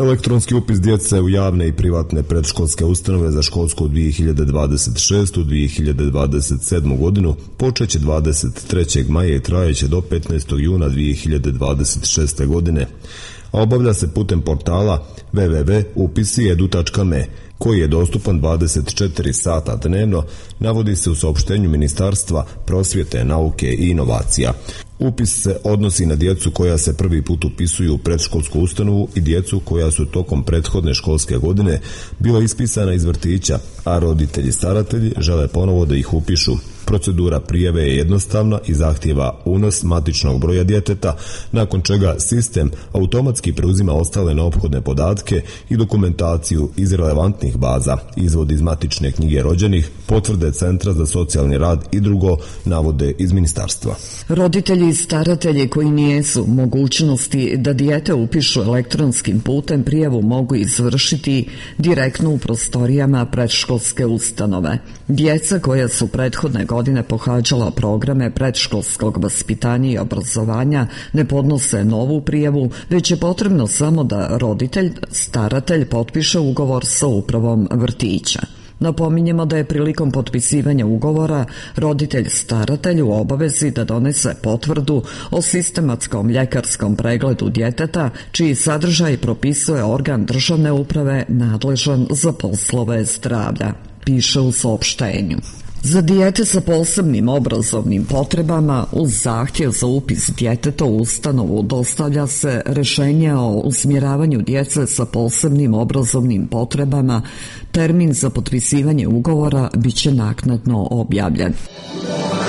Elektronski upis djece u javne i privatne predškolske ustanove za školsku 2026-2027 godinu počeće 23. maja i trajeće do 15. juna 2026. godine, a obavlja se putem portala www.upisi.edu.me koji je dostupan 24 sata dnevno, navodi se u saopštenju Ministarstva prosvjete, nauke i inovacija. Upis se odnosi na djecu koja se prvi put upisuju u predškolsku ustanovu i djecu koja su tokom prethodne školske godine bila ispisana iz vrtića, a roditelji i staratelji žele ponovo da ih upišu. Procedura prijave je jednostavna i zahtijeva unos matičnog broja djeteta, nakon čega sistem automatski preuzima ostale neophodne podatke i dokumentaciju iz relevantnih baza, izvod iz matične knjige rođenih, potvrde Centra za socijalni rad i drugo, navode iz ministarstva. Roditelji i staratelji koji nijesu mogućnosti da dijete upišu elektronskim putem prijavu mogu izvršiti direktno u prostorijama predškolske ustanove. Djeca koja su prethodne godine pohađala programe predškolskog vaspitanja i obrazovanja ne podnose novu prijavu, već je potrebno samo da roditelj, staratelj potpiše ugovor sa upravom vrtića. Napominjemo da je prilikom potpisivanja ugovora roditelj staratelj u obavezi da donese potvrdu o sistematskom ljekarskom pregledu djeteta, čiji sadržaj propisuje organ državne uprave nadležan za poslove zdravlja, piše u saopštenju. Za dijete sa posebnim obrazovnim potrebama uz zahtjev za upis djeteta u ustanovu dostavlja se rješenje o usmjeravanju djece sa posebnim obrazovnim potrebama. Termin za potpisivanje ugovora bit će naknadno objavljen.